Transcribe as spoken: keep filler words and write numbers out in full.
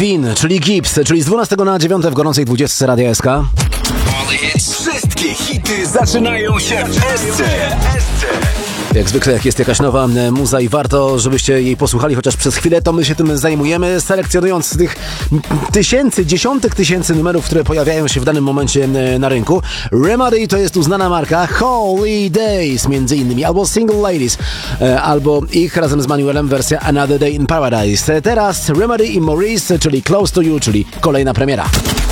Vin, czyli Gibbs, czyli z dwunastego na dziewiąte w gorącej dwudziestce Radia S K. Wszystkie hity zaczynają się w Esce. Jak zwykle, jak jest jakaś nowa muza i warto, żebyście jej posłuchali chociaż przez chwilę, to my się tym zajmujemy, selekcjonując z tych tysięcy, dziesiątek tysięcy numerów, które pojawiają się w danym momencie na rynku. Remedy to jest uznana marka Holidays, między innymi, albo Single Ladies, albo ich razem z Manuelem wersja Another Day in Paradise. Teraz Remedy i Maurice, czyli Close to You, czyli kolejna premiera.